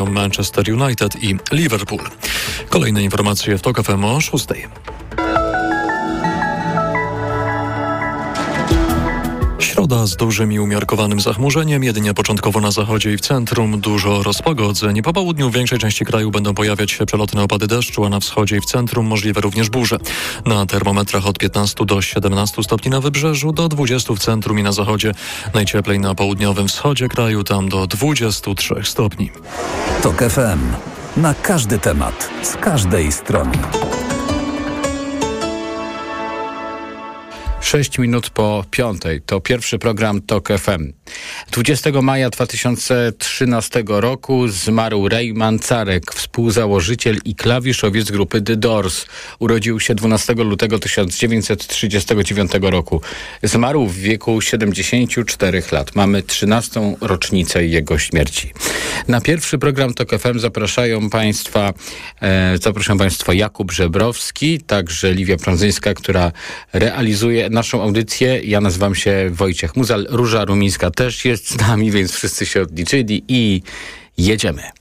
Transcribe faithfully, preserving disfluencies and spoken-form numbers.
Manchester United i Liverpool. Kolejne informacje w TOK F M o szóstej. Środa z dużym i umiarkowanym zachmurzeniem, jedynie początkowo na zachodzie i w centrum dużo rozpogodzeń. Po południu w większej części kraju będą pojawiać się przelotne opady deszczu, a na wschodzie i w centrum możliwe również burze. Na termometrach od piętnastu do siedemnastu stopni na wybrzeżu, do dwudziestu w centrum i na zachodzie. Najcieplej na południowym wschodzie kraju, tam do dwudziestu trzech stopni. TOK F M. Na każdy temat, z każdej strony. Sześć minut po piątej. To pierwszy program TOK F M. dwudziestego maja dwa tysiące trzynastego roku zmarł Ray Manzarek, współzałożyciel i klawiszowiec grupy The Doors. Urodził się dwunastego lutego tysiąc dziewięćset trzydziestego dziewiątego roku. Zmarł w wieku siedemdziesięciu czterech lat. Mamy trzynastą rocznicę jego śmierci. Na pierwszy program TOK F M zapraszają Państwa, e, zapraszam Państwa Jakub Żebrowski, także Liwia Prądzyńska, która realizuje naszą audycję. Ja nazywam się Wojciech Muzal. Róża Rumińska też jest z nami, więc wszyscy się odliczyli i jedziemy.